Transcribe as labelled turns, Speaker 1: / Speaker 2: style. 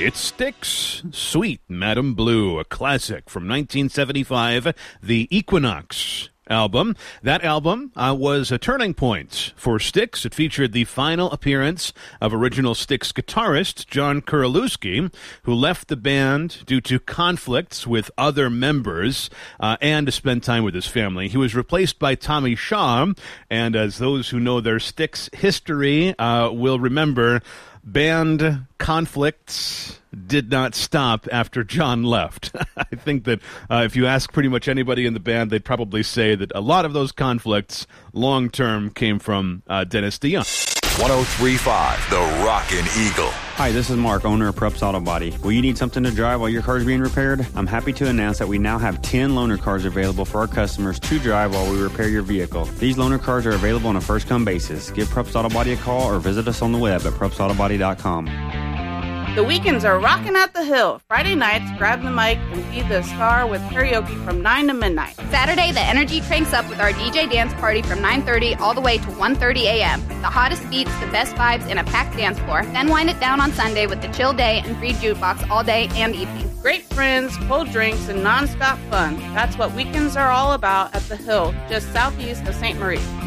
Speaker 1: It Styx, Sweet Madam Blue, a classic from 1975, the Equinox album. That album was a turning point for Styx. It featured the final appearance of original Styx guitarist John Kuralewski, who left the band due to conflicts with other members and to spend time with his family. He was replaced by Tommy Shaw, and as those who know their Styx history will remember, band conflicts did not stop after John left. I think that if you ask pretty much anybody in the band, they'd probably say that a lot of those conflicts long-term came from Dennis DeYoung.
Speaker 2: 103.5 The Rockin' Eagle.
Speaker 3: Hi, this is Mark, owner of Preps Auto Body. Will you need something to drive while your car is being repaired? I'm happy to announce that we now have 10 loaner cars available for our customers to drive while we repair your vehicle. These loaner cars are available on a first-come basis. Give Preps Auto Body a call or visit us on the web at prepsautobody.com.
Speaker 4: The weekends are rocking at the Hill. Friday nights, grab the mic and be the star with karaoke from 9 to midnight.
Speaker 5: Saturday, the energy cranks up with our DJ dance party from 9:30 all the way to 1:30 a.m. The hottest beats, the best vibes, and a packed dance floor. Then wind it down on Sunday with the chill day and free jukebox all day and evening.
Speaker 4: Great friends, cold drinks, and non-stop fun. That's what weekends are all about at the Hill, just southeast of St. Marie.